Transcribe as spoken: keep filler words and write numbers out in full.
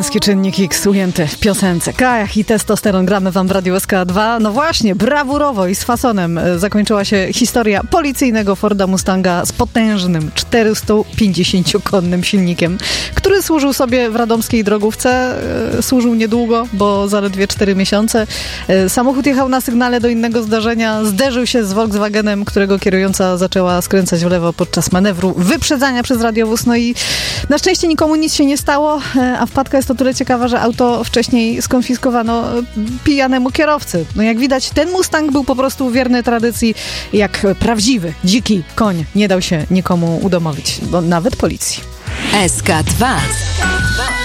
Męski czynnik X ujęty w piosence Kajach i testosteron gramy wam w Radiu S K dwa. No właśnie, brawurowo i z fasonem zakończyła się historia policyjnego Forda Mustanga z potężnym czterystupięćdziesięciokonnym silnikiem, który służył sobie w radomskiej drogówce. Służył niedługo, bo zaledwie cztery miesiące. Samochód jechał na sygnale do innego zdarzenia, zderzył się z Volkswagenem, którego kierująca zaczęła skręcać w lewo podczas manewru wyprzedzania przez radiowóz. No i na szczęście nikomu nic się nie stało, a wpadka jest o tyle ciekawa, że auto wcześniej skonfiskowano pijanemu kierowcy. No jak widać, ten Mustang był po prostu wierny tradycji, jak prawdziwy, dziki koń. Nie dał się nikomu udomowić, bo nawet policji. S K dwa.